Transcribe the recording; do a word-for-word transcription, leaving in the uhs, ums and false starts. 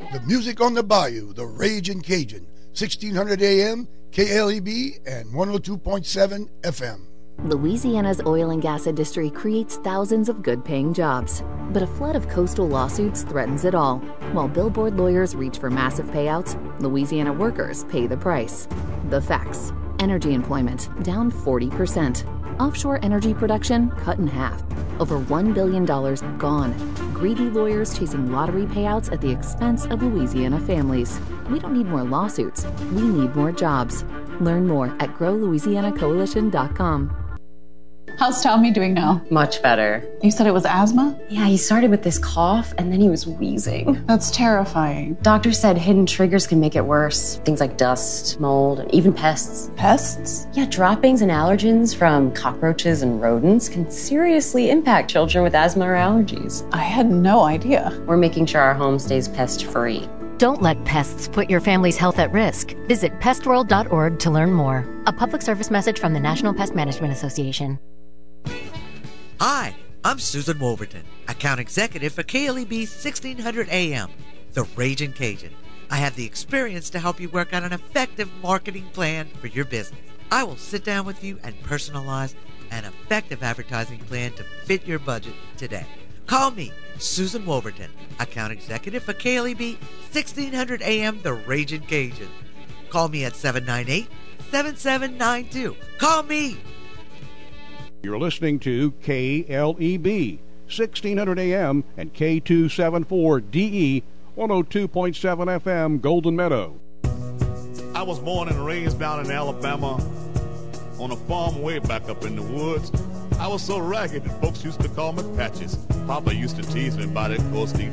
The music on the bayou, the Ragin' Cajun, sixteen hundred A M, K L E B, and one oh two point seven F M. Louisiana's oil and gas industry creates thousands of good-paying jobs, but a flood of coastal lawsuits threatens it all. While billboard lawyers reach for massive payouts, Louisiana workers pay the price. The facts: energy employment down forty percent. Offshore energy production cut in half. Over one billion dollars gone. Greedy lawyers chasing lottery payouts at the expense of Louisiana families. We don't need more lawsuits. We need more jobs. Learn more at grow louisiana coalition dot com. How's Tommy doing now? Much better. You said it was asthma? Yeah, he started with this cough and then he was wheezing. That's terrifying. Doctor said hidden triggers can make it worse. Things like dust, mold, and even pests. Pests? Yeah, droppings and allergens from cockroaches and rodents can seriously impact children with asthma or allergies. I had no idea. We're making sure our home stays pest-free. Don't let pests put your family's health at risk. Visit pest world dot org to learn more. A public service message from the National Pest Management Association. Hi, I'm Susan Wolverton, account executive for K L E B sixteen hundred A M, the Ragin' Cajun. I have the experience to help you work out an effective marketing plan for your business. I will sit down with you and personalize an effective advertising plan to fit your budget today. Call me, Susan Wolverton, account executive for K L E B sixteen hundred A M, the Ragin' Cajun. Call me at seven nine eight, seven seven nine two. Call me! You're listening to K L E B, sixteen hundred A M and K two seventy-four D E, one oh two point seven F M, Golden Meadow. I was born and raised down in Alabama on a farm way back up in the woods. I was so ragged that folks used to call me Patches. Papa used to tease me about it because the